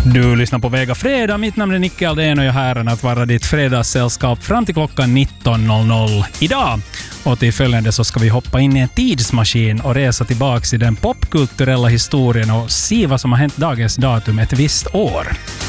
Du lyssnar på Vega Fredag. Mitt namn är Nicke Aldén och jag har äran att vara ditt fredagssällskap fram till klockan 19.00 idag. Och till följande så ska vi hoppa in i en tidsmaskin och resa tillbaka i den popkulturella historien och se vad som har hänt dagens datum ett visst år.